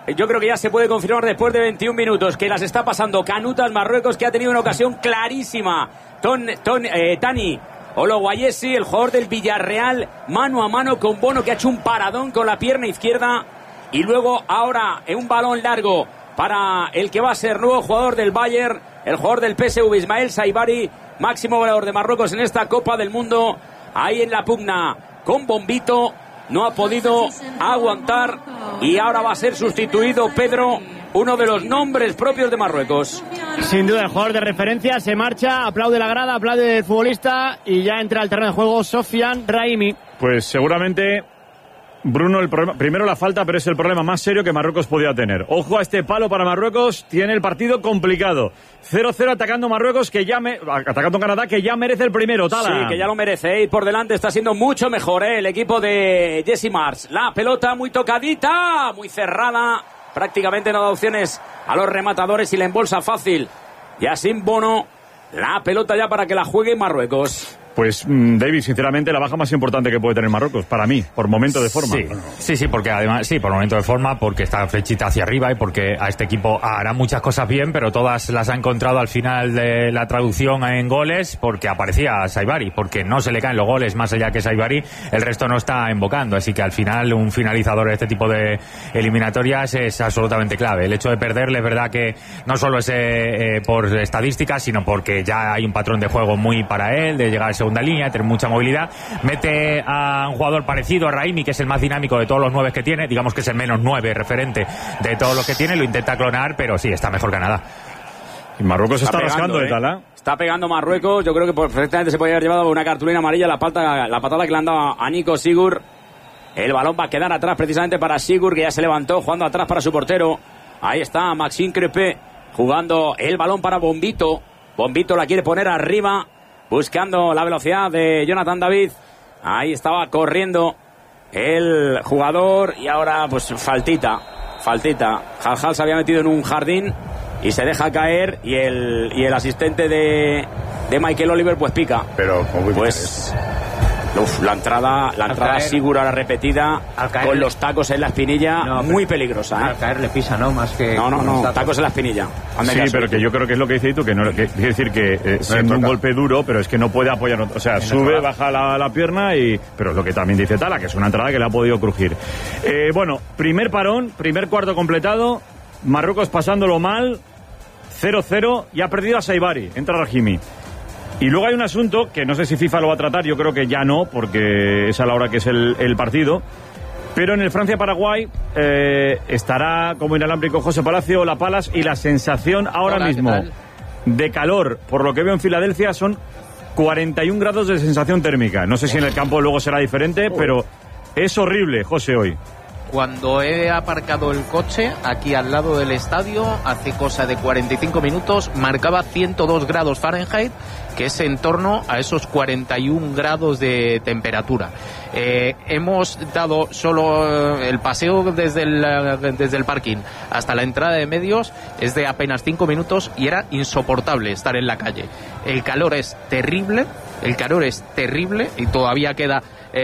yo creo que ya se puede confirmar después de 21 minutos que las está pasando canutas Marruecos, que ha tenido una ocasión clarísima. Tani Ologuayesi, el jugador del Villarreal, mano a mano con Bono, que ha hecho un paradón con la pierna izquierda. Y luego ahora un balón largo para el que va a ser nuevo jugador del Bayern, el jugador del PSV, Ismael Saibari, máximo goleador de Marruecos en esta Copa del Mundo. Ahí en la pugna con Bombito, no ha podido aguantar y ahora va a ser sustituido Pedro, uno de los nombres propios de Marruecos. Sin duda, el jugador de referencia se marcha, aplaude la grada, aplaude el futbolista y ya entra al terreno de juego Sofiane Raimi. Pues seguramente, Bruno, el problema, primero la falta, pero es el problema más serio que Marruecos podía tener. Ojo a este palo para Marruecos, tiene el partido complicado. 0-0 atacando Marruecos, atacando Canadá, que ya merece el primero, Tala. Sí, que ya lo merece, por delante está siendo mucho mejor, el equipo de Jesse Marsch. La pelota muy tocadita, muy cerrada, prácticamente no da opciones a los rematadores y la embolsa fácil. Yacine Bono, la pelota ya para que la juegue Marruecos. Pues, David, sinceramente, la baja más importante que puede tener Marruecos, para mí, por momento de forma. Sí, porque además, sí, por momento de forma, porque está flechita hacia arriba y porque a este equipo hará muchas cosas bien, pero todas las ha encontrado al final de la traducción en goles, porque aparecía Saibari, porque no se le caen los goles más allá que Saibari, el resto no está invocando, así que al final un finalizador de este tipo de eliminatorias es absolutamente clave. El hecho de perderle es verdad que no solo es por estadísticas, sino porque ya hay un patrón de juego muy para él, de llegar a segunda línea, tener mucha movilidad. Mete a un jugador parecido a Raimi, que es el más dinámico de todos los 9 que tiene, digamos que es el menos 9 referente de todos los que tiene, lo intenta clonar, pero sí, está mejor Canadá. Y Marruecos está rascando, Tala. Está pegando Marruecos, yo creo que perfectamente se podría haber llevado una cartulina amarilla la patada que le han dado a Nico Sigur. El balón va a quedar atrás precisamente para Sigur, que ya se levantó jugando atrás para su portero. Ahí está Maxime Crépé jugando el balón para Bombito. Bombito la quiere poner arriba, buscando la velocidad de Jonathan David. Ahí estaba corriendo el jugador y ahora pues faltita. Jal se había metido en un jardín y se deja caer y el asistente de Michael Oliver pues pica. Pero pues la entrada segura, la repetida, con los tacos en la espinilla, muy peligrosa. Al caer le pisa, ¿no? Más que... No, tacos en la espinilla. Sí, pero que yo creo que es lo que dice tú, que quiere decir que siendo un golpe duro, pero es que no puede apoyar, o sea, sube, baja la pierna, pero lo que también dice Tala, que es una entrada que le ha podido crujir. Bueno, primer parón, primer cuarto completado, Marruecos pasándolo mal, 0-0, y ha perdido a Saibari, entra Rahimi. Y luego hay un asunto que no sé si FIFA lo va a tratar, yo creo que ya no, porque es a la hora que es el partido. Pero en el Francia-Paraguay estará como inalámbrico José Palacio, La Palas, y la sensación ahora mismo de calor, por lo que veo en Filadelfia, son 41 grados de sensación térmica. No sé si en el campo luego será diferente, pero es horrible, José, hoy. Cuando he aparcado el coche aquí al lado del estadio, hace cosa de 45 minutos, marcaba 102 grados Fahrenheit, que es en torno a esos 41 grados de temperatura. Hemos dado solo el paseo desde el parking hasta la entrada de medios, es de apenas 5 minutos y era insoportable estar en la calle. El calor es terrible y todavía queda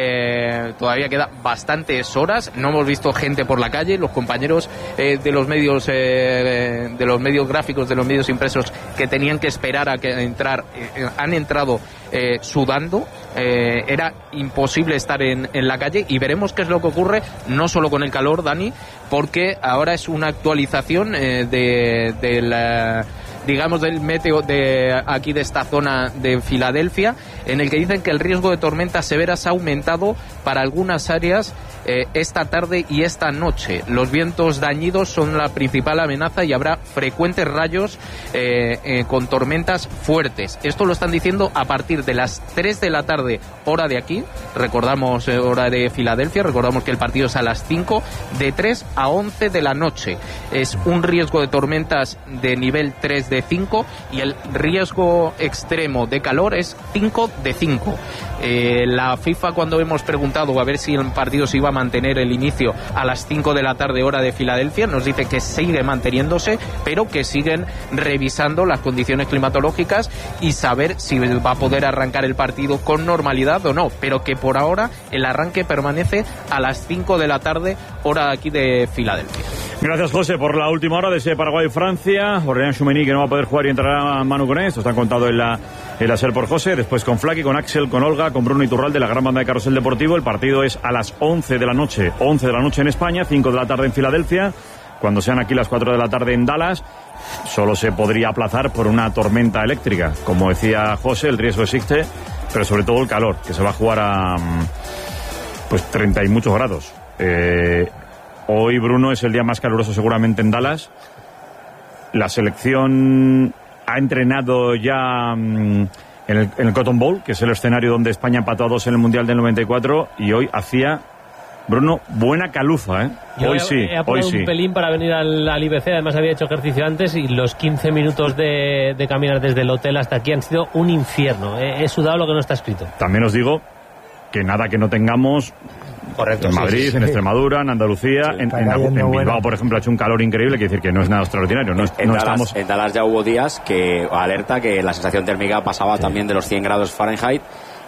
bastantes horas. No hemos visto gente por la calle. Los compañeros de los medios gráficos, de los medios impresos, que tenían que esperar a que entrar, han entrado sudando. Era imposible estar en la calle, y veremos qué es lo que ocurre, no solo con el calor, Dani, porque ahora es una actualización digamos del meteo de aquí, de esta zona de Filadelfia, en el que dicen que el riesgo de tormentas severas ha aumentado para algunas áreas esta tarde y esta noche. Los vientos dañidos son la principal amenaza y habrá frecuentes rayos con tormentas fuertes. Esto lo están diciendo a partir de las 3 de la tarde, hora de aquí, recordamos, hora de Filadelfia, recordamos que el partido es a las 5, de 3 a 11 de la noche. Es un riesgo de tormentas de nivel 3 de 5 y el riesgo extremo de calor es 5 de 5. La FIFA, cuando hemos preguntado a ver si el partido se iba a mantener el inicio a las 5 de la tarde hora de Filadelfia, nos dice que sigue manteniéndose, pero que siguen revisando las condiciones climatológicas y saber si va a poder arrancar el partido con normalidad o no, pero que por ahora el arranque permanece a las 5 de la tarde hora aquí de Filadelfia. Gracias, José, por la última hora de ese Paraguay-Francia. Aurélien Tchouameni, que no va a poder jugar, y entrará Manu Koné. Esto está contado en la SER por José. Después con Flaky, con Axel, con Olga, con Bruno Iturralde, la gran banda de Carrusel Deportivo. El partido es a las 11 de la noche. 11 de la noche en España, 5 de la tarde en Filadelfia. Cuando sean aquí las 4 de la tarde en Dallas, solo se podría aplazar por una tormenta eléctrica. Como decía José, el riesgo existe, pero sobre todo el calor, que se va a jugar a 30 y muchos grados. Hoy, Bruno, es el día más caluroso seguramente en Dallas. La selección ha entrenado ya en el Cotton Bowl, que es el escenario donde España empató a 2 en el Mundial del 94, y hoy hacía, Bruno, buena caluza, ¿eh? Hoy sí, he apurado un pelín para venir al IBC, además había hecho ejercicio antes y los 15 minutos de caminar desde el hotel hasta aquí han sido un infierno. He sudado lo que no está escrito. También os digo que nada que no tengamos. Correcto, en Madrid, en Extremadura, en Andalucía, en Bilbao, por ejemplo, ha hecho un calor increíble, quiere decir que no es nada extraordinario. En Dallas ya hubo días que alerta que la sensación térmica pasaba también de los 100 grados Fahrenheit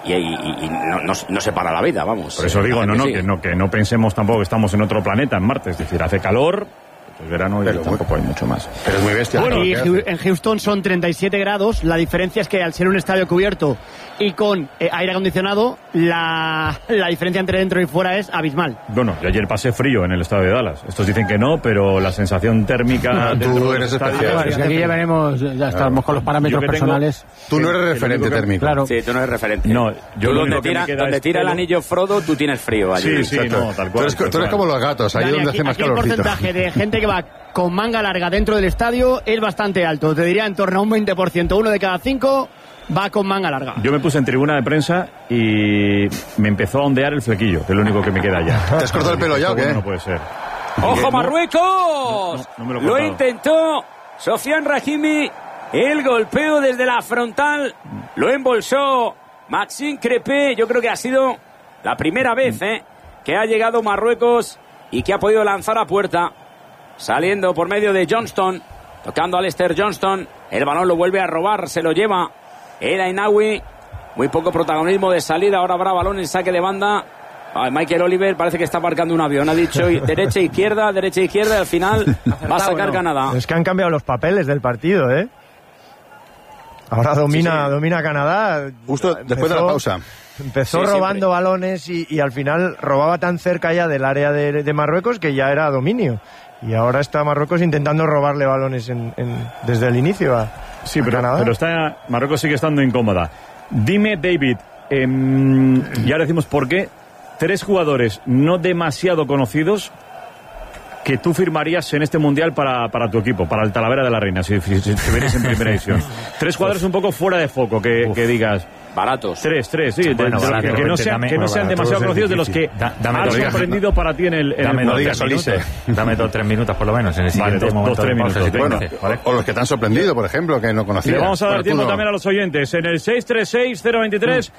y no se para la vida, vamos. Por eso digo, que no pensemos tampoco que estamos en otro planeta, en Marte, es decir, hace calor. Es verano y tampoco hay mucho más. Pero es muy bestia. Bueno, y en Houston son 37 grados. La diferencia es que al ser un estadio cubierto y con aire acondicionado, la diferencia entre dentro y fuera es abismal. Bueno, yo ayer pasé frío en el estadio de Dallas. Estos dicen que no, pero la sensación térmica... tú eres especial. Es que aquí ya veremos, ya estamos con los parámetros personales. Tú no eres referente térmico. Claro. Sí, tú no eres referente. No, yo donde tira el anillo Frodo, tú tienes frío allí. Sí, no, tal cual. Tú eres como los gatos, ahí Dani, donde hace más aquí calorcito. El porcentaje de gente que va con manga larga dentro del estadio es bastante alto. Te diría en torno a un 20%. 1 de cada 5 va con manga larga. Yo me puse en tribuna de prensa y me empezó a ondear el flequillo, que es lo único que me queda ya. ¿Te has cortado el pelo ya o qué? No puede ser. ¡Ojo, Marruecos! No me lo he lo cortado. intentó Sofiane Rahimi. El golpeo desde la frontal lo embolsó Maxime Crépé. Yo creo que ha sido la primera vez que ha llegado Marruecos y que ha podido lanzar a puerta. Saliendo por medio de Johnston, tocando a Lester Johnston. El balón lo vuelve a robar, se lo lleva El Ainaoui. Muy poco protagonismo de salida. Ahora habrá balón en saque de banda. Michael Oliver parece que está aparcando un avión. Ha dicho derecha, izquierda, y al final va a sacar Canadá. Es que han cambiado los papeles del partido, ¿eh? Ahora domina Canadá. Justo después de la pausa. Empezó robando balones y al final robaba tan cerca ya del área de Marruecos que ya era dominio. Y ahora está Marruecos intentando robarle balones desde el inicio a Canadá. Pero Marruecos sigue estando incómoda. Dime, David, y ahora decimos por qué 3 jugadores no demasiado conocidos que tú firmarías en este Mundial para tu equipo, para el Talavera de la Reina, si veréis en primera edición. 3 jugadores un poco fuera de foco, que digas... Baratos. 3, sí. Bueno, que no sean demasiado conocidos, de los que han sorprendido para ti en el Dame 2 o 3 minutos por lo menos en el siguiente momento. 2 minutos. Si bueno, o los que te han sorprendido, por ejemplo, que no conocías. Le vamos a dar tiempo también a los oyentes en el 636-023-099.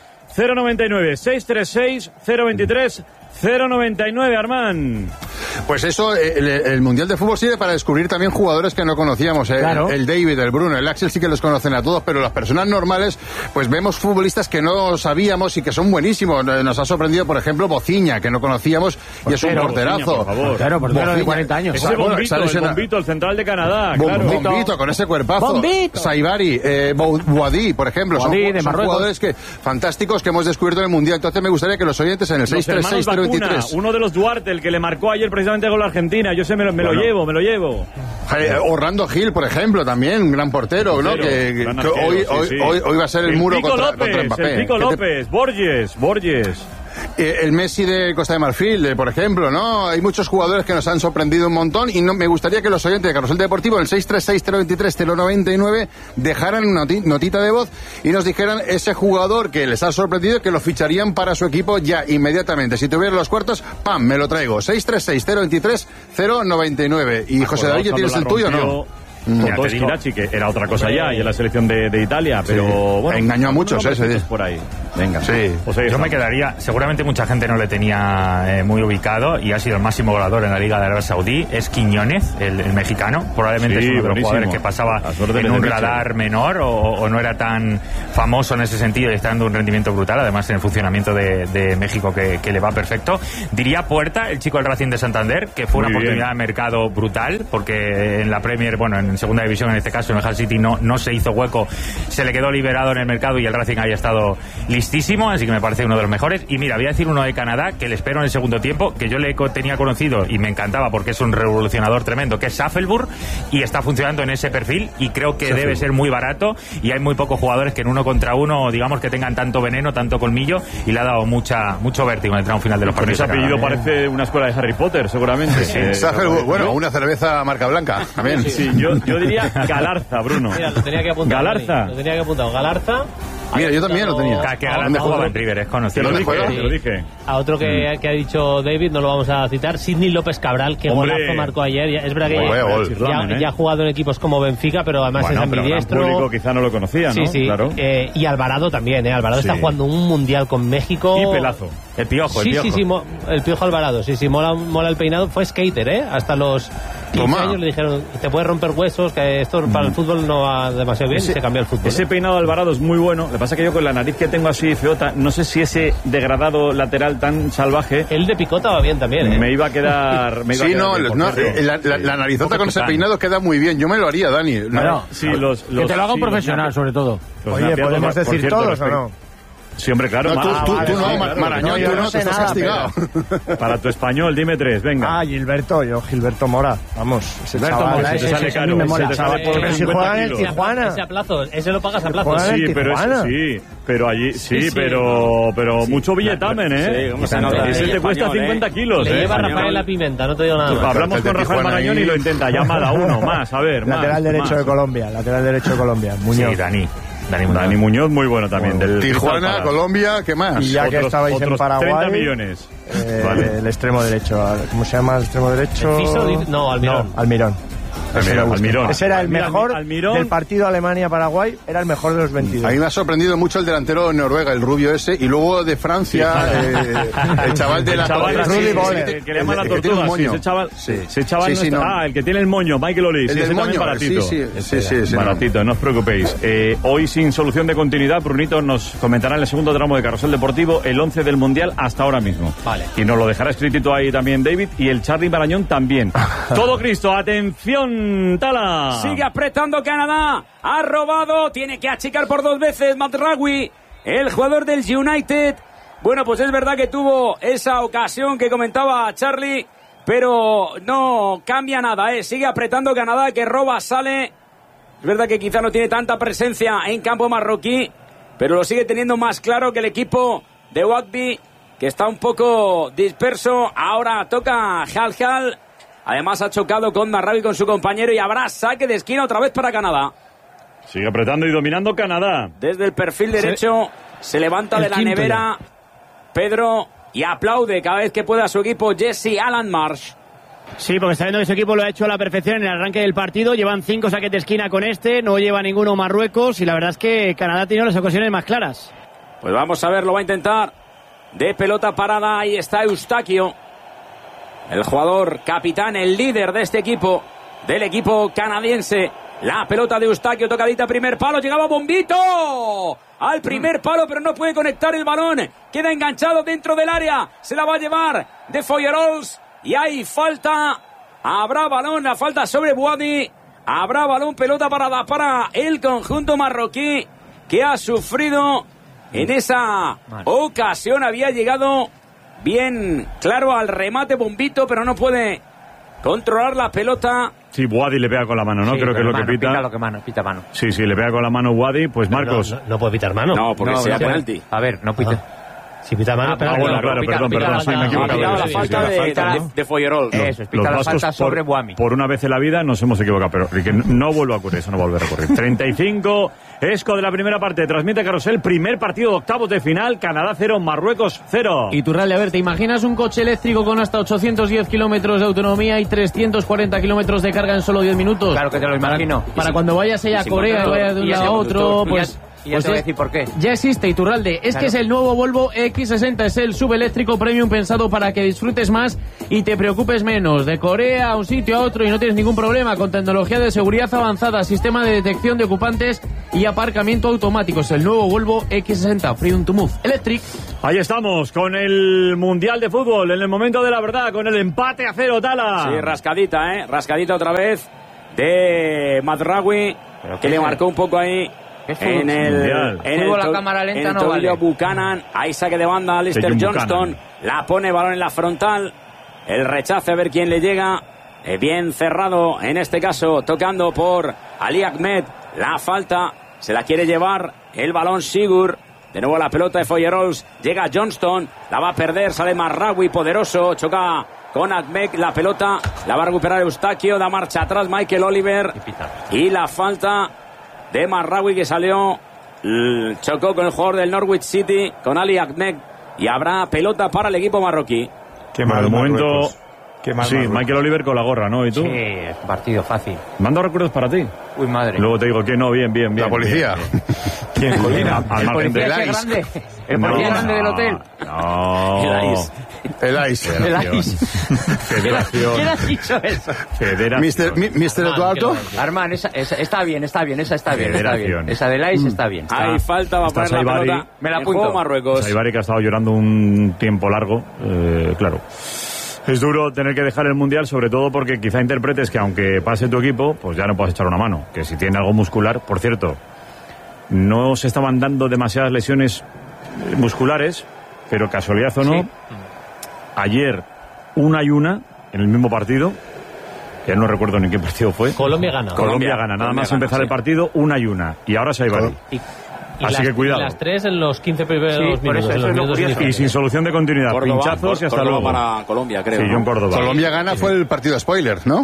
636-023-099, Armand. Pues eso, el Mundial de Fútbol sirve para descubrir también jugadores que no conocíamos. Claro. El David, el Bruno, el Axel sí que los conocen a todos, pero las personas normales, pues vemos futbolistas que no sabíamos y que son buenísimos. Nos ha sorprendido, por ejemplo, Bociña, que no conocíamos y es un porterazo. Claro, portero de 40 años. Ese Bombito, el central de Canadá. Bombito, con ese cuerpazo. Saibari, Bouadi, por ejemplo. Son jugadores fantásticos que hemos descubierto en el Mundial. Entonces me gustaría que los oyentes en el 636-023... Uno de los Duarte, el que le marcó ayer precisamente con la Argentina. Yo sé, me lo llevo. Orlando Gil, por ejemplo, también, un gran portero, ¿no? Que hoy va a ser el muro contra Mbappé. El Pico López, Borges. El Messi de Costa de Marfil, por ejemplo, ¿no? Hay muchos jugadores que nos han sorprendido un montón y me gustaría que los oyentes de Carrusel Deportivo, en el 636-023-099, dejaran una notita de voz y nos dijeran ese jugador que les ha sorprendido, que lo ficharían para su equipo ya, inmediatamente. Si tuviera los cuartos, ¡pam!, me lo traigo. 636-023-099. Y José David, ¿ya tienes el tuyo o no? Con Schiracci, que era otra cosa ya, y en la selección de Italia, pero bueno, engañó a muchos ese. Por ahí. Venga, sí. Yo me quedaría, seguramente mucha gente no le tenía muy ubicado y ha sido el máximo goleador en la Liga de Arabia Saudí, es Quiñones, el mexicano, probablemente es uno de los jugadores que pasaba en un radar menor o no era tan famoso en ese sentido y está dando un rendimiento brutal, además en el funcionamiento de México que le va perfecto. Diría Puerta, el chico del Racing de Santander, que fue una oportunidad de mercado brutal, porque en la Premier, bueno, en segunda división en este caso, en el Hull City no se hizo hueco, se le quedó liberado en el mercado y el Racing había estado listísimo, así que me parece uno de los mejores. Y mira, voy a decir uno de Canadá que le espero en el segundo tiempo, que yo le tenía conocido y me encantaba porque es un revolucionador tremendo, que es Shaffelburg, y está funcionando en ese perfil y creo que debe ser muy barato y hay muy pocos jugadores que en 1 contra 1, digamos, que tengan tanto veneno, tanto colmillo, y le ha dado mucho vértigo en el tramo final de los partidos. Ese apellido parece una escuela de Harry Potter, seguramente. Shaffelburg, bueno, una cerveza marca blanca también. Sí, yo diría Galarza, Bruno. Mira, lo tenía que apuntar. Galarza. Lo tenía que apuntar. Galarza. Mira, yo también lo tenía. Que Galarza jugaba en River, es conocido. Te lo dije. A otro que ha dicho David, no lo vamos a citar, Sidney López Cabral, que golazo marcó ayer. Es verdad que ya ha jugado en equipos como Benfica, pero además es ambidiestro. El público quizá no lo conocía, ¿no? Sí. Claro. Y Alvarado también, Alvarado está jugando un mundial con México. Y pelazo. El Piojo. El Piojo Alvarado, mola el peinado. Fue skater, hasta los 15 años le dijeron, te puedes romper huesos, que esto para el fútbol no va demasiado bien, y se cambió el fútbol. Ese peinado de Alvarado es muy bueno. Lo que pasa es que yo con la nariz que tengo así feota, no sé si ese degradado lateral tan salvaje. El de Picota va bien también, Me iba a quedar. La narizota con ese peinado queda muy bien. Yo me lo haría, Dani. Que te lo haga un profesional, sobre todo. Oye, ¿podemos decir todos o no? Sí, hombre, claro. Tú no, Marañón, tú no, te estás castigado. Para tu español, dime 3, venga. Gilberto Mora. Vamos, Gilberto Mora, te sale caro. Pero si juegan en Tijuana. Ese a plazo, ese lo pagas a plazo. Pero allí, pero mucho billetamen, ¿eh? Ese te cuesta 50 kilos, Le lleva Rafael La Pimenta, no te digo nada más. Hablamos con Rafael Marañón y lo intenta. Llamada uno más, a ver. Lateral derecho de Colombia, Muñoz. Sí, Dani Muñoz, muy bueno también. Del Tijuana, Colombia, ¿qué más? Y ya que estabais en Paraguay, 30 millones. El extremo derecho. ¿Cómo se llama el extremo derecho? No, Almirón. Almirón. Almirón. Ese era el mejor del partido Alemania-Paraguay, era el mejor de los 22. A mí me ha sorprendido mucho el delantero de Noruega, el rubio ese, y luego de Francia, el chaval de la Rudy Boller, que le llama la tortuga, ese chaval el que tiene el moño, Michael Olise, el del moño, baratito. Sí, baratito, no os preocupéis. Hoy sin solución de continuidad, Brunito nos comentará en el segundo tramo de Carrusel Deportivo el 11 del Mundial hasta ahora mismo. Vale. Y nos lo dejará escritito ahí también David y el Charly Marañón también. Todo Cristo, atención. Tala. Sigue apretando Canadá. Ha robado. Tiene que achicar por 2 veces Matraoui, el jugador del United. Bueno, pues es verdad que tuvo esa ocasión que comentaba Charlie, pero no cambia nada, ¿eh? Sigue apretando Canadá, que roba, sale. Es verdad que quizá no tiene tanta presencia en campo marroquí, pero lo sigue teniendo más claro que el equipo de Wagby, que está un poco disperso. Ahora toca Hal. Además ha chocado con Marrabi, con su compañero, y habrá saque de esquina otra vez para Canadá. Sigue apretando y dominando Canadá. Desde el perfil derecho se levanta de la nevera Pedro y aplaude cada vez que puede a su equipo Jesse Alan Marsh. Sí, porque está viendo que su equipo lo ha hecho a la perfección en el arranque del partido. Llevan 5 saques de esquina con no lleva ninguno Marruecos, y la verdad es que Canadá tiene las ocasiones más claras. Pues vamos a ver, lo va a intentar. De pelota parada, ahí está Eustaquio, el jugador capitán, el líder de este equipo, del equipo canadiense. La pelota de Eustaquio, tocadita, primer palo, llegaba Bombito al primer palo, pero no puede conectar el balón. Queda enganchado dentro del área, se la va a llevar de Foyerols, y hay falta. Habrá balón, la falta sobre Boadi. Habrá balón, pelota parada para el conjunto marroquí, que ha sufrido en esa ocasión. Había llegado bien claro al remate Bombito, pero no puede controlar la pelota. Sí, Boadi le pega con la mano, ¿no? Sí, creo que es lo que pita. Pita mano. Sí, le pega con la mano Boadi. Pues Marcos. No puede pitar mano. No, porque sea penalti. A ver, no pita. Si pita mano, claro, perdón, sí, me he equivocado. La falta de Follerols. Eso, pita la falta sobre Buami. Por una vez en la vida nos hemos equivocado, pero que no vuelva a ocurrir, eso no va a volver a ocurrir. 35, Esco de la primera parte, transmite Carrusel, primer partido de octavos de final, Canadá 0, Marruecos 0. Y Turralde, a ver, ¿te imaginas un coche eléctrico con hasta 810 kilómetros de autonomía y 340 kilómetros de carga en solo 10 minutos? Claro que te lo imagino. Para cuando vayas allá a Corea y vayas de un lado a otro, pues... Y ya te voy a decir por qué. Ya existe, Iturralde. Es que es el nuevo Volvo X60. Es el subeléctrico premium pensado para que disfrutes más y te preocupes menos. De Corea a un sitio a otro y no tienes ningún problema. Con tecnología de seguridad avanzada, sistema de detección de ocupantes y aparcamiento automático. Es el nuevo Volvo X60 Freedom to Move Electric. Ahí estamos, con el Mundial de Fútbol, en el momento de la verdad, con el empate a 0, Tala. Sí, rascadita, rascadita otra vez de Mazraoui, que le marcó un poco ahí. En el la cámara lenta no vale. vale. Buchanan, ahí saque de banda Alistair Johnston, la pone balón en la frontal, el rechace a ver quién le llega, bien cerrado en este caso, tocando por Ali Ahmed, la falta, se la quiere llevar el balón Sigur, de nuevo la pelota de Follerols, llega Johnston, la va a perder, sale Mazraoui poderoso, choca con Ahmed, la pelota, la va a recuperar Eustaquio, da marcha atrás Michael Oliver, y la falta de Mazraoui que salió, chocó con el jugador del Norwich City, con Ali Ahmed, y habrá pelota para el equipo marroquí. Qué mal momento. Qué mal sí, Marruecos. Michael Oliver con la gorra, ¿no? ¿Y tú? Sí, partido fácil. Mando recuerdos para ti. Uy, madre. Luego te digo que no, bien. La policía. ¿Quién? ¿El policía del ese ICE. grande? ¿El policía grande del hotel? No. El ICE. El ICE. Federación. ¿Quién ha dicho eso? Federación. Mr. Eduardo. Armán, esa está bien, esa está bien. Federación. Esa del ICE está bien. Ahí falta, va a poner la Saibari. pelota. Me la en apunto. juego Marruecos. Saibari, que ha estado llorando un tiempo largo, claro. Es duro tener que dejar el Mundial, sobre todo porque quizá interpretes que aunque pase tu equipo, pues ya no puedes echar una mano. Que si tiene algo muscular, por cierto, no se estaban dando demasiadas lesiones musculares, pero casualidad o no, ayer una y una en el mismo partido, ya no recuerdo ni qué partido fue. Colombia gana. Colombia gana, nada más empezar el partido, una y una. Y ahora Saibari. Así que cuidado. Y las tres en los 15 primeros Sí, por minutos. eso en los es lo minutos curioso. Y sin solución de continuidad. Córdoba, Pinchazos y hasta Córdoba luego. para Colombia, creo. Sí, ¿no? John Córdoba. Colombia gana fue el partido spoiler, ¿no?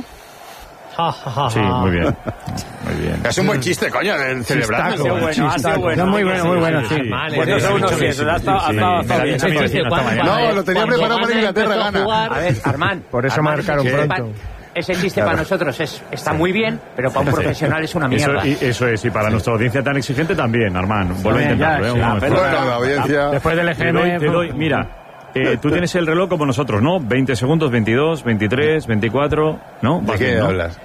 Sí, muy bien. Muy bien. Es un buen chiste, coño, del celebrando. Ha sido bueno, ha sido bueno. Muy bueno, sí. Bueno, son unos siete, ha estado bien. No, lo tenía preparado para Inglaterra gana. A ver, Armán. Por eso Armán, marcaron pronto. Ese chiste para nosotros está muy bien, pero para un profesional es una mierda. Eso es, y para nuestra audiencia tan exigente también, Armand. Vuelve a intentarlo, ya, Un sí. momento. Bueno, la audiencia. Después del EGM... Te doy, mira, tú tienes el reloj como nosotros, ¿no? 20 segundos, 22, 23, 24, ¿no? ¿De Vas qué bien, ¿no? hablas?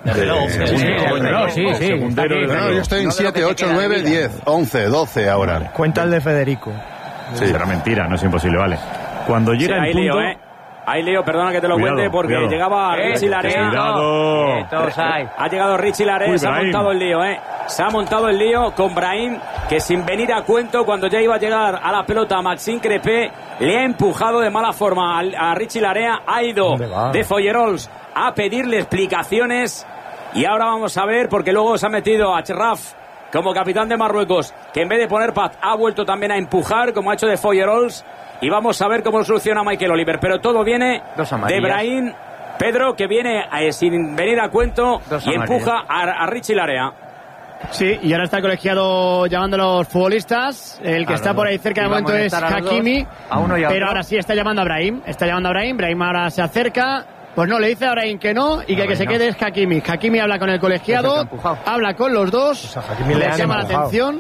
Segundero del No, reloj. yo estoy en 7, 8, 9, 10, 11, 12 ahora. Cuenta el de Federico. Sí, será mentira, no es imposible, vale. Cuando llega el punto... Hay lío, perdona que te lo Cuidado, cuente, porque cuidado. llegaba Richie Larea. Cuidado. Todos hay. Ha llegado Richie Larea, Uy, se ha Brahim. montado el lío, Se ha montado el lío con Brahim, que sin venir a cuento, cuando ya iba a llegar a la pelota Maxime Crepé, le ha empujado de mala forma a Richie Larea. Ha ido de Follerols a pedirle explicaciones. Y ahora vamos a ver, porque luego se ha metido a Achraf como capitán de Marruecos, que en vez de poner paz ha vuelto también a empujar, como ha hecho de Follerols. Y vamos a ver cómo lo soluciona Michael Oliver. Pero todo viene de Brahim, Pedro, que viene sin venir a cuento y empuja a Richie Larea. Sí, y ahora está el colegiado llamando a los futbolistas. El que está por ahí cerca de momento es Hakimi. Pero ahora sí está llamando a Brahim. Brahim ahora se acerca. Pues no, le dice a Brahim que no y que el que se quede es Hakimi. Hakimi habla con el colegiado, habla con los dos, le llama la atención.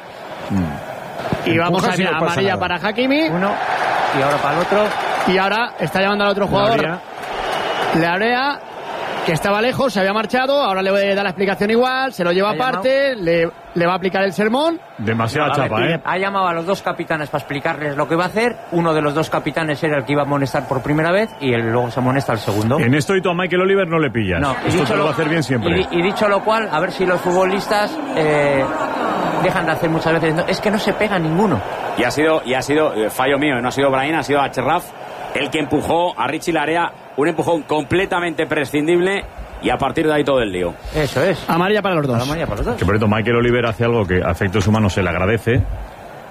Y vamos a ver amarilla para Hakimi. Uno, y ahora para el otro. Y ahora está llamando al otro jugador. Larea, que estaba lejos, se había marchado. Ahora le voy a dar la explicación igual. Se lo lleva aparte, le va a aplicar el sermón. Demasiada chapa, Ha llamado a los dos capitanes para explicarles lo que va a hacer. Uno de los dos capitanes era el que iba a amonestar por primera vez y luego se amonesta el segundo. En esto y tú a Michael Oliver no le pillas. No, esto te lo va a hacer bien siempre. Y dicho lo cual, a ver si los futbolistas dejan de hacer muchas veces. No, es que no se pega ninguno. Y ha sido fallo mío, no ha sido Brahim, ha sido Achraf el que empujó a Richie Larea. Un empujón completamente prescindible. Y a partir de ahí todo el lío. Eso es. Amarilla para los dos. Amarilla para los dos. Que por cierto, Michael Oliver hace algo que a efectos humanos se le agradece.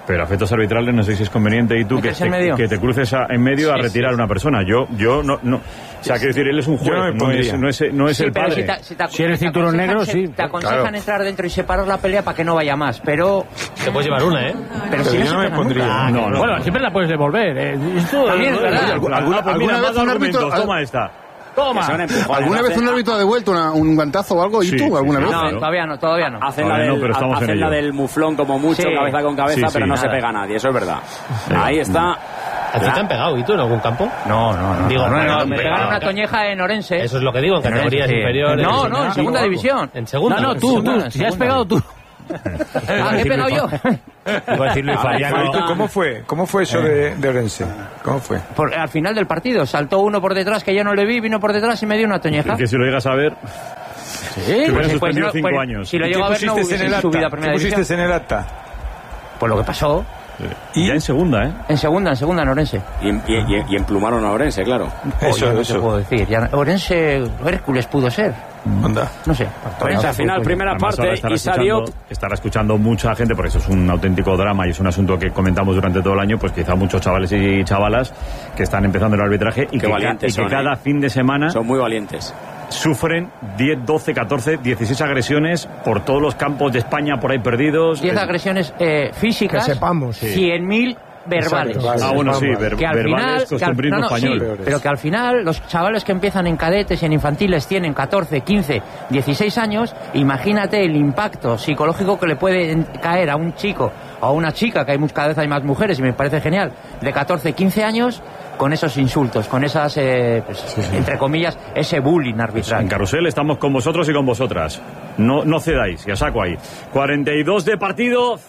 Pero a efectos arbitrales no sé si es conveniente y tú que te cruces en medio a retirar a una persona. Yo no. O sea, quiero decir, él es un juez, no es el padre. Si eres cinturón negro, sí. Te aconsejan entrar dentro y separar la pelea para que no vaya más, pero... Te puedes llevar una, ¿eh? Pero si yo no me pondría. No. Bueno, siempre la puedes devolver. Esto también es verdad. ¿Alguna vez un árbitro... Toma esta. Toma. ¿Alguna vez un árbitro ha devuelto un guantazo o algo? ¿Y tú? ¿Alguna vez? No, todavía no. Hacen la del muflón como mucho, cabeza con cabeza, pero no se pega a nadie, eso es verdad. Ahí está. ¿A ti te han pegado, y tú, en algún campo? No. Digo, me pegaron una toñeja en Orense. Eso es lo que digo, en categorías inferiores. No, en segunda división. En segunda. No, tú, si has pegado tú. ¿Qué he pegado yo? Iba a decir Luis Fariano. ¿Cómo fue eso de Orense? ¿Cómo fue? Al final del partido saltó uno por detrás que yo no le vi, vino por detrás y me dio una toñeja. Que si lo llegas a ver... Sí, pues suspendido 5 años. Si lo llego a ver, no hubiese subido a primera división. ¿Qué pusiste en el acta? Pues lo que pasó. Y ya en segunda, ¿eh? En segunda, en Orense. Y emplumaron a Orense, claro. Eso. Te puedo decir. Orense, Hércules pudo ser. Anda. No sé. Orense al final, primera parte, y salió... Estará escuchando mucha gente, porque eso es un auténtico drama y es un asunto que comentamos durante todo el año, pues quizá muchos chavales y chavalas que están empezando el arbitraje y que cada fin de semana... Son muy valientes. Sufren 10, 12, 14, 16 agresiones por todos los campos de España por ahí perdidos. 10 agresiones físicas, que sepamos, 100.000 verbales. Bueno, sí, verbales, costumbrismo español. Sí, pero que al final los chavales que empiezan en cadetes y en infantiles tienen 14, 15, 16 años, imagínate el impacto psicológico que le puede caer a un chico o a una chica, que cada vez hay más mujeres y me parece genial, de 14, 15 años, con esos insultos, con esas, entre comillas, ese bullying arbitral. En Carrusel estamos con vosotros y con vosotras. No cedáis, ya saco ahí. 42 de partido,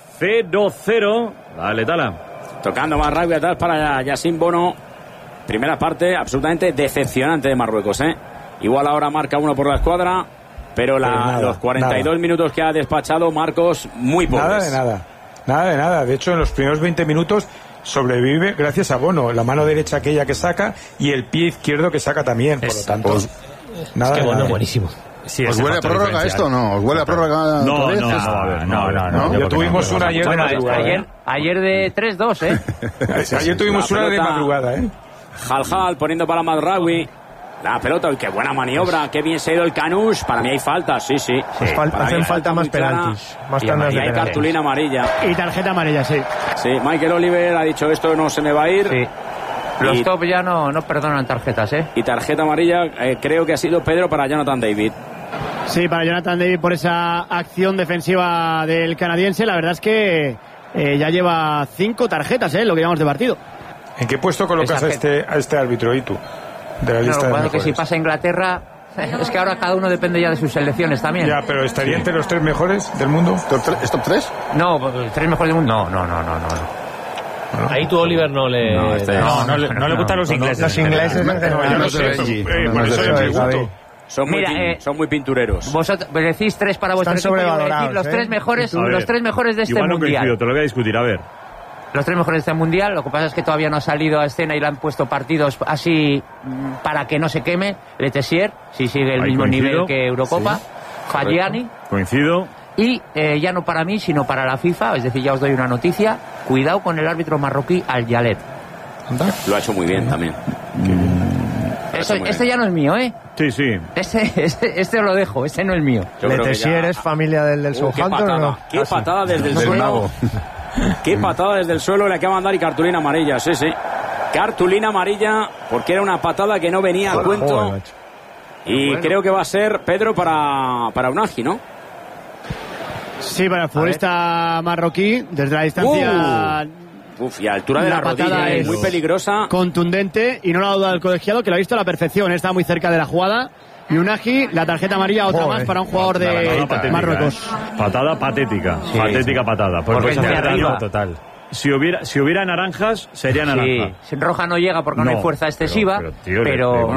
0-0. Dale, Tala. Tocando más rugby atrás para Yacine Bono. Primera parte absolutamente decepcionante de Marruecos, ¿eh? Igual ahora marca uno por la escuadra, pero los 42 minutos que ha despachado Marcos, muy pobres. Nada de nada. De hecho, en los primeros 20 minutos sobrevive gracias a Bono, la mano derecha aquella que saca y el pie izquierdo que saca también, por lo tanto nada, es que Bono es buenísimo. Sí, ¿os huele a prórroga esto o no? ¿Os huele a prórroga? No. Ya tuvimos una ayer de madrugada. Ayer de 3-2, ¿eh? Ayer tuvimos una de madrugada, ¿eh? Jal poniendo para Madraoui. La pelota, qué buena maniobra, qué bien se ha ido el Canush. Para mí hay falta, sí. Hacen falta más penaltis. Y hay cartulina amarilla. Y tarjeta amarilla, sí. Sí, Michael Oliver ha dicho esto no se me va a ir. Sí. Los top ya no perdonan tarjetas, ¿eh? Y tarjeta amarilla creo que ha sido, Pedro, para Jonathan David. Sí, para Jonathan David por esa acción defensiva del canadiense. La verdad es que ya lleva 5 tarjetas, lo que llevamos de partido. ¿En qué puesto colocas a este árbitro y tú? De la lista de mejores. Que si pasa a Inglaterra, es que ahora cada uno depende ya de sus selecciones también. Ya, pero ¿estaría entre los 3 mejores del mundo? ¿Es top 3? No, 3 mejores del mundo. No. Ahí tú, Oliver, no le gustan los ingleses. Los ingleses en general. Son muy pintureros. Vosotros decís 3 para vuestro equipo. Yo voy a decir los 3 mejores, los 3 mejores de este igual mundial. Te lo voy a discutir, a ver. Los 3 mejores de este mundial. Lo que pasa es que todavía no ha salido a escena y le han puesto partidos así para que no se queme. Letessier, si sigue el mismo nivel que Eurocopa. Fagiani. Coincido. Y ya no para mí, sino para la FIFA. Es decir, ya os doy una noticia. Cuidado con el árbitro marroquí Al-Yalet. Lo ha hecho muy bien también. Este ya no es mío, ¿eh? Sí. Este os lo dejo, este no es mío. Letessier es familia del Southampton, ¿o no? Qué patada desde el suelo. Qué patada desde el suelo le acaba de mandar y cartulina amarilla, sí. Cartulina amarilla porque era una patada que no venía a cuento. Y creo que va a ser, Pedro, para Unagi, ¿no? Sí, para el futbolista marroquí, desde la distancia... y a altura de la rodilla, es muy peligrosa. Contundente, y no lo ha dudado el colegiado, que lo ha visto a la perfección, está muy cerca de la jugada. Y Unagi, la tarjeta amarilla, otra más para un jugador de Marruecos. Patada patética, patética patada. Porque es de arriba. Total. Si hubiera naranjas, sería naranja. Sí, roja no llega porque no hay fuerza excesiva, pero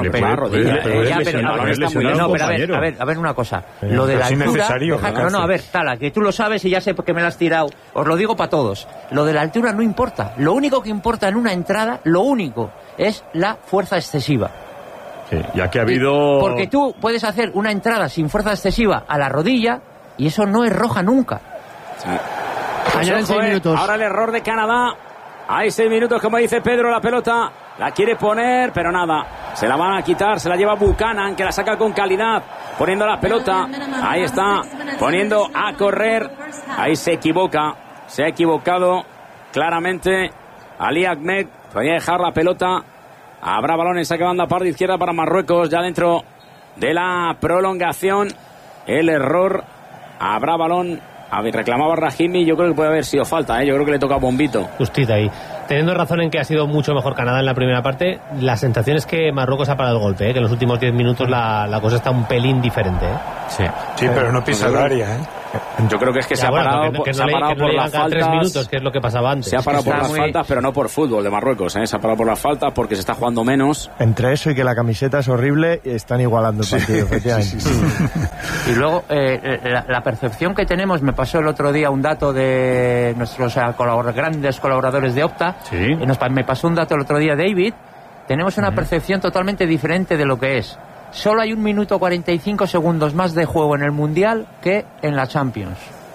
a ver una cosa. Lo de la altura, a ver, Tala, que tú lo sabes y ya sé que me la has tirado. Os lo digo para todos. Lo de la altura no importa. Lo único que importa en una entrada, es la fuerza excesiva. Sí, ya que ha habido... Porque tú puedes hacer una entrada sin fuerza excesiva a la rodilla y eso no es roja nunca. Añaden 6 minutos. Ahora el error de Canadá. Hay 6 minutos, como dice Pedro, la pelota la quiere poner, pero nada. Se la van a quitar, se la lleva Buchanan, que la saca con calidad, poniendo la pelota. Ahí está, poniendo a correr. Ahí se equivoca, se ha equivocado claramente Ali Ahmed. Podría dejar la pelota. Habrá balón en saque banda, parte izquierda para Marruecos, ya dentro de la prolongación. El error. Habrá balón. A ver, reclamaba Rahimi, yo creo que puede haber sido falta, yo creo que le toca a Bombito. Justita ahí. Teniendo razón en que ha sido mucho mejor Canadá en la primera parte, la sensación es que Marruecos ha parado el golpe, que en los últimos 10 minutos la cosa está un pelín diferente. Sí, pero no pisa el área. Yo creo que es que se ha parado, que se ha parado por las faltas. 3 minutos, que es lo que pasaba antes. Se ha parado por las faltas, pero no por fútbol de Marruecos. Se ha parado por las faltas porque se está jugando menos. Entre eso y que la camiseta es horrible, están igualando el partido, efectivamente. Y luego, la percepción que tenemos, me pasó el otro día un dato de nuestros grandes colaboradores de Opta. Sí. Me pasó un dato el otro día, David. Tenemos una percepción totalmente diferente de lo que es. Solo hay 1 minuto 45 segundos más de juego en el Mundial que en la Champions.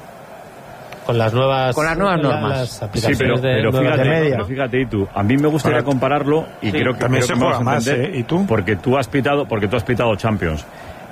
Con las nuevas normas. Sí, pero fíjate, y tú, a mí me gustaría compararlo y creo que también se juega más, ¿y tú? Porque tú has pitado Champions.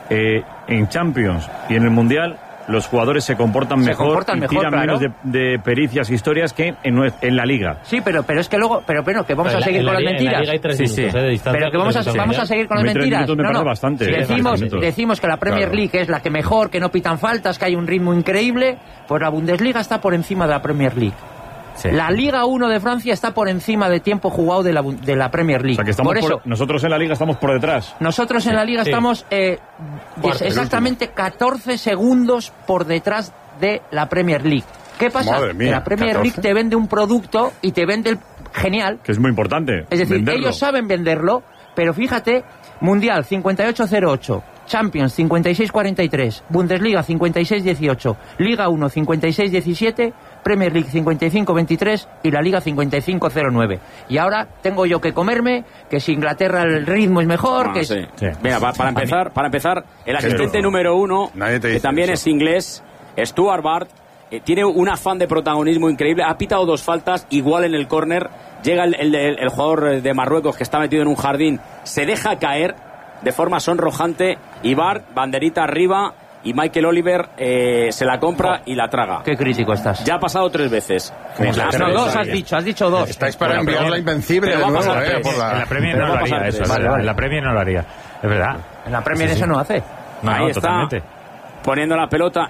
En Champions y en el Mundial los jugadores se comportan mejor, tiran menos de pericias e historias que en la Liga. Sí, pero es que luego, pero que vamos a seguir con las mentiras. En la Liga hay 3 minutos, de distancia. Pero que vamos a seguir con las mentiras. Bastante, decimos que la Premier League es la que mejor, que no pitan faltas, que hay un ritmo increíble, pues la Bundesliga está por encima de la Premier League. Sí. La Liga 1 de Francia está por encima de tiempo jugado de la Premier League. O sea, que nosotros en la Liga estamos por detrás. Nosotros en la Liga estamos exactamente 14 segundos por detrás de la Premier League. ¿Qué pasa? Madre mía, que la Premier 14. League te vende un producto y te vende el genial. Que es muy importante. Es decir, venderlo. Ellos saben venderlo, pero fíjate, Mundial 58-08, Champions 56-43, Bundesliga 56-18, Liga 1 56-17, Premier League 55-23 y la Liga 55-09. Y ahora tengo yo que comerme que si Inglaterra el ritmo es mejor, que sí. Mira, para empezar, el asistente número 1, que también es inglés, Stuart Bart, tiene un afán de protagonismo increíble. Ha pitado 2 faltas, igual en el córner. Llega el jugador de Marruecos que está metido en un jardín, se deja caer de forma sonrojante y Bart, banderita arriba, y Michael Oliver se la compra y la traga. Qué crítico estás. Ya ha pasado 3 veces. No, 2 has dicho 2. Estáis para enviarla invencible de nuevo, En la Premier no lo haría eso. En la Premier no lo haría. Es verdad. En la Premier eso no hace. Ahí está. Totalmente. Poniendo la pelota,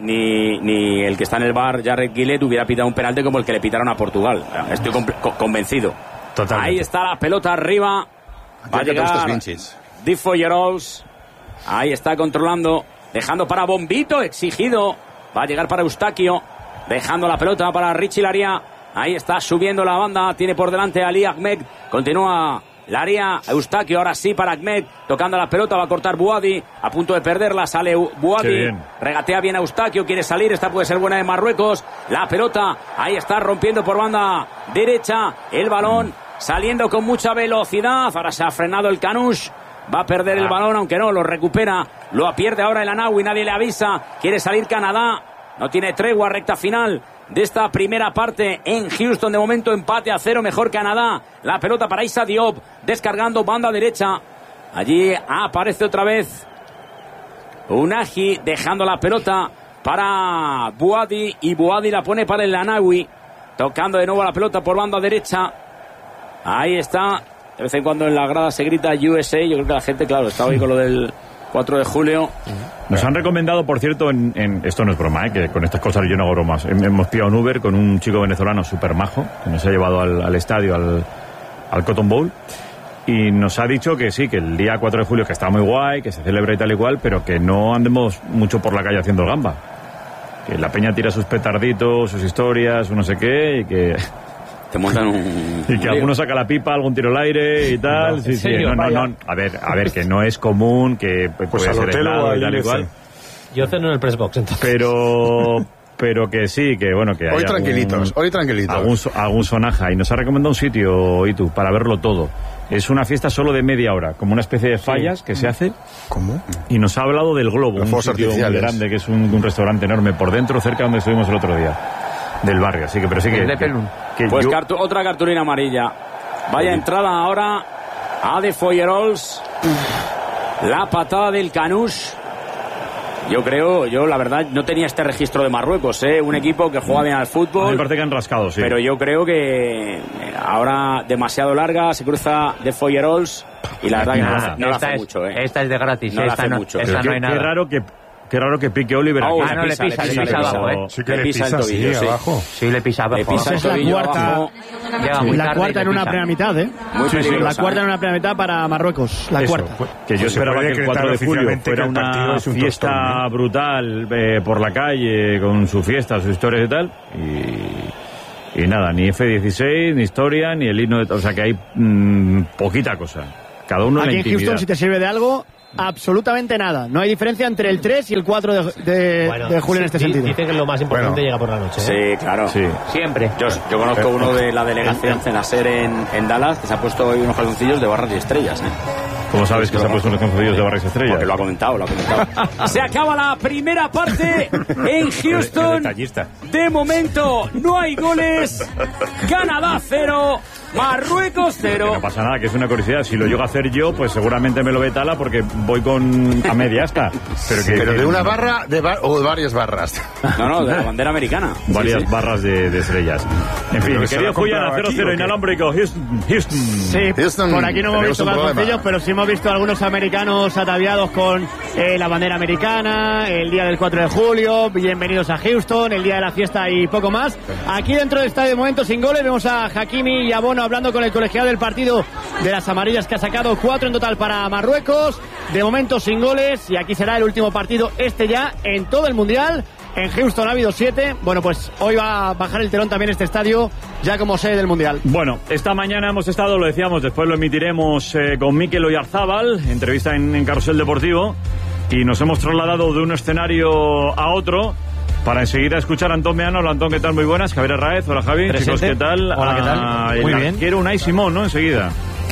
ni el que está en el bar, Jared Gillett, hubiera pitado un penalti como el que le pitaron a Portugal. Estoy convencido. Totalmente. Ahí está la pelota arriba. Va a llegar Di Follerols. Ahí está controlando, dejando para Bombito, exigido. Va a llegar para Eustaquio, dejando la pelota para Richie Laria. Ahí está subiendo la banda, tiene por delante a Ali Ahmed. Continúa Laria, Eustaquio, ahora sí para Ahmed, tocando la pelota, va a cortar Bouadi, a punto de perderla, sale Bouadi, regatea bien a Eustaquio, quiere salir, esta puede ser buena de Marruecos, la pelota, ahí está rompiendo por banda derecha, el balón saliendo con mucha velocidad, ahora se ha frenado el Canush, va a perder el balón, aunque no, lo recupera, lo pierde ahora el Anawi, nadie le avisa, quiere salir Canadá, no tiene tregua, recta final de esta primera parte en Houston, de momento empate a 0, mejor Canadá, la pelota para Issa Diop, descargando banda derecha, allí aparece otra vez Unahi, dejando la pelota para Bouadi, y Bouadi la pone para el Anawi, tocando de nuevo la pelota por banda derecha, ahí está, de vez en cuando en la grada se grita USA, yo creo que la gente, claro, está hoy con lo del 4 de julio. Nos han recomendado, por cierto, esto no es broma, que con estas cosas yo no hago bromas. Hemos pillado un Uber con un chico venezolano súper majo, que nos ha llevado al estadio, al Cotton Bowl, y nos ha dicho que sí, que el día 4 de julio, que está muy guay, que se celebra y tal y cual, pero que no andemos mucho por la calle haciendo el gamba. Que la peña tira sus petarditos, sus historias, no sé qué, y que... Te montan un... Y que alguno saca la pipa, algún tiro al aire y tal. No. A ver, que no es común, que puede ser aislado y tal y cual. Yo ceno en el press box, entonces. Pero que sí, que bueno, que hoy tranquilitos. Algún sonaja. Y nos ha recomendado un sitio, Itu, para verlo todo. Es una fiesta solo de media hora, como una especie de fallas que se hace. ¿Cómo? Y nos ha hablado del Globo, un sitio muy grande, que es un restaurante enorme por dentro, cerca donde estuvimos el otro día. del barrio, así que, pero sí que pues otra cartulina amarilla. Vaya entrada ahora a De Foyerols. La patada del Canush. Yo la verdad no tenía este registro de Marruecos, un equipo que juega bien al fútbol. Me parece que han rascado, sí. Pero yo creo que ahora demasiado larga, se cruza De Foyerols y la verdad que no la hace mucho. Esta es de gratis, no la hace mucho. Esta no hay nada. Qué raro que pique Oliver. No le pisa abajo, Sí que le pisa el tobillo, sí. abajo. Sí, le pisa abajo. Esa es la cuarta en una primera mitad, La cuarta en una primera mitad para Marruecos. La cuarta. Que yo esperaba que el 4 de julio fuera una fiesta brutal por la calle, con su fiesta, sus historias y tal. Y nada, ni F-16, ni historia, ni el himno. O sea que hay poquita cosa. Cada uno en la intimidad. Aquí en Houston, si te sirve de algo, absolutamente nada. No hay diferencia entre el 3 y el 4 de julio en este sentido. Dice que lo más importante llega por la noche. Sí, claro. Sí. Siempre. Yo conozco uno de la delegación Cenaser en Dallas que se ha puesto hoy unos calzoncillos de barras y estrellas. ¿Cómo sabes que se ha puesto unos calzoncillos de barras y estrellas? Porque lo ha comentado. Se acaba la primera parte en Houston. De momento no hay goles. Canadá 0. Marruecos 0. No pasa nada, que es una curiosidad. Si lo llego a hacer yo, pues seguramente me lo ve Tala porque voy a media asta. Pero de una barra o de varias barras. No, de la bandera americana. Varias barras de estrellas. En fin, mi querido Julián, 0-0 inalámbrico. Houston. Sí, Houston, por aquí no hemos visto calzoncillos, pero sí hemos visto algunos americanos ataviados con la bandera americana, el día del 4 de julio, bienvenidos a Houston, el día de la fiesta y poco más. Aquí dentro del estadio de momento sin goles, vemos a Hakimi y a Bono hablando con el colegiado del partido de las amarillas, que ha sacado 4 en total para Marruecos. De momento sin goles, y aquí será el último partido ya en todo el Mundial. En Houston ha habido 7. Bueno, pues hoy va a bajar el telón también este estadio, ya como sede del Mundial. Bueno, esta mañana hemos estado, lo decíamos, después lo emitiremos con Mikel Oyarzábal, entrevista en Carrusel Deportivo, y nos hemos trasladado de un escenario a otro para enseguida escuchar a Antón Meano. Hola, Antón, ¿qué tal? Muy buenas. Javier Arraez, hola Javi. Presente. Chicos, ¿qué tal? Hola, ¿qué tal? Muy bien. Quiero Unai Simón, ¿no? Enseguida.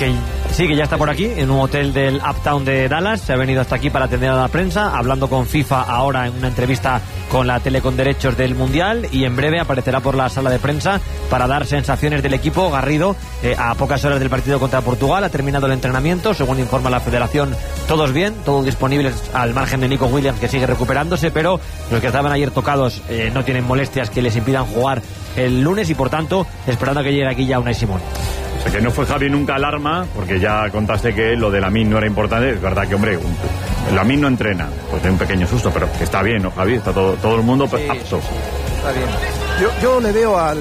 Sí, que ya está por aquí, en un hotel del Uptown de Dallas. Se ha venido hasta aquí para atender a la prensa, hablando con FIFA ahora en una entrevista con la tele con derechos del Mundial, y en breve aparecerá por la sala de prensa para dar sensaciones del equipo. Garrido, a pocas horas del partido contra Portugal, ha terminado el entrenamiento, según informa la Federación, todos bien, todos disponibles al margen de Nico Williams, que sigue recuperándose, pero los que estaban ayer tocados no tienen molestias que les impidan jugar el lunes, y por tanto esperando a que llegue aquí ya Unai Simón. O sea, que no fue Javi nunca alarma, porque ya contaste que lo de Lamine no era importante. Es verdad que, hombre, Lamine no entrena, pues de un pequeño susto, pero que está bien, ¿no, Javi? Está todo el mundo apto. Sí, está bien. Yo le veo al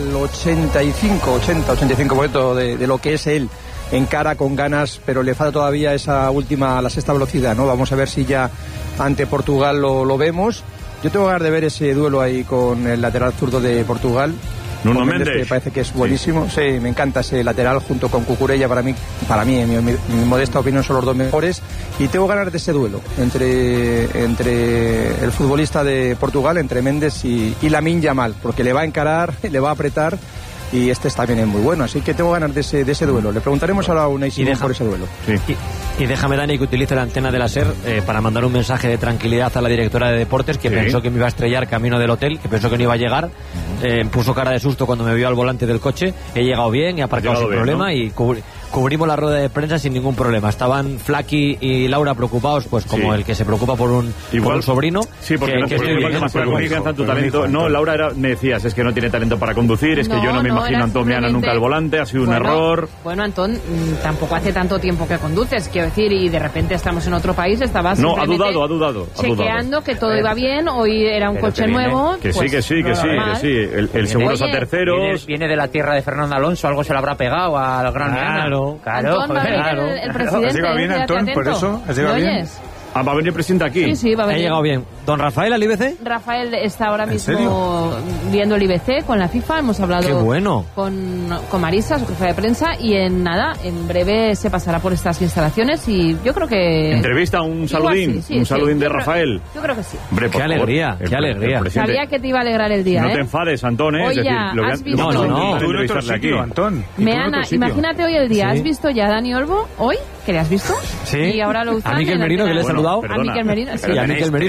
80-85% de lo que es él. Encara con ganas, pero le falta todavía la sexta velocidad, ¿no? Vamos a ver si ya ante Portugal lo vemos. Yo tengo ganas de ver ese duelo ahí con el lateral zurdo de Portugal. Nuno Méndez, que parece que es buenísimo. Sí, me encanta ese lateral junto con Cucurella. Para mí, en mi modesta opinión, son los dos mejores. Y tengo ganas de ese duelo entre el futbolista de Portugal, entre Méndez y Lamine Yamal, porque le va a encarar, le va a apretar. Y también es muy bueno, así que tengo ganas de ese duelo. Le preguntaremos ahora a Unai Simón por ese duelo. Sí. Y déjame, Dani, que utilice la antena de la SER para mandar un mensaje de tranquilidad a la directora de deportes, que pensó que me iba a estrellar camino del hotel, que pensó que no iba a llegar. Puso cara de susto cuando me vio al volante del coche. He llegado bien, he aparcado sin problema, ¿no? Y cubrimos la rueda de prensa sin ningún problema. Estaban Flaky y Laura preocupados, pues como el que se preocupa por un sobrino. Sí, porque no estoy bien, confianza tu talento. No, Laura me decías, es que no tiene talento para conducir, es que yo no me imagino a Antón Meana nunca al volante, ha sido un error. Bueno, Antón, tampoco hace tanto tiempo que conduces, quiero decir, y de repente estamos en otro país, estabas no, ha dudado. Chequeando que todo iba bien, hoy era un coche nuevo. Que sí. El seguros a terceros. Viene de la tierra de Fernando Alonso, algo se le habrá pegado al gran Claro. Antón, va a venir el presidente. ¿Has llegado bien, Antón? Por eso, ¿has llegado bien? ¿Va a venir el presidente aquí? Sí, va a venir. Ha llegado bien. ¿Don Rafael al IBC? Rafael está ahora mismo viendo el IBC con la FIFA. Hemos hablado con Marisa, su jefa de prensa, y en breve se pasará por estas instalaciones, y yo creo que... ¿Entrevista un saludín? ¿Un saludín de Rafael? Yo creo que sí. Hombre, qué alegría. Sabía que te iba a alegrar el día, No te enfades, Antón, ¿eh? Oye, ¿has visto? No. Tú en otro sitio, Antón. Imagínate hoy el día. ¿Has visto ya a Dani Olmo hoy? ¿Que le has visto? Sí. Y ahora lo usan. A Mikel Merino, que le he saludado. A Mikel Merino, sí. A Mikel Merino. Ahí en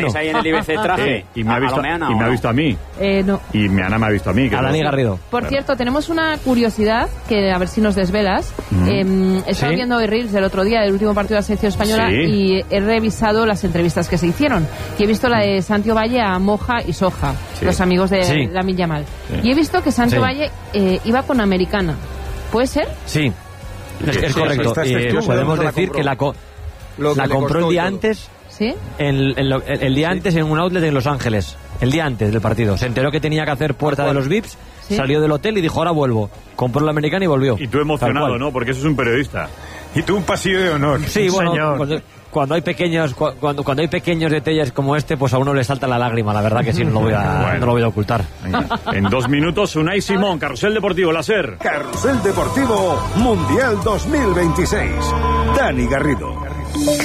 del IBC traje. Y me ha visto a mí. No. Y Ana me ha visto a mí. A Dani Garrido. Por cierto, tenemos una curiosidad que a ver si nos desvelas. Estaba viendo hoy Reels del otro día, del último partido de la selección española, y he revisado las entrevistas que se hicieron. Y he visto la de Santi Valle a Moja y Soja, los amigos de Lamine Yamal. Y he visto que Santi Valle iba con Americana. ¿Puede ser? Sí. Es correcto. Podemos decir que la compró el día antes. ¿Sí? El día antes en un outlet en Los Ángeles. El día antes del partido. Se enteró que tenía que hacer puerta de los VIPs, salió del hotel y dijo, ahora vuelvo. Compró la americana y volvió. Y tú emocionado, ¿no? Porque eso es un periodista. Y tú un pasillo de honor. Sí, bueno, cuando hay pequeños detalles como este, pues a uno le salta la lágrima, la verdad que sí, no lo voy a ocultar. Venga. En 2 minutos, Unai Simón, Carrusel Deportivo, la SER. Carrusel Deportivo Mundial 2026. Dani Garrido.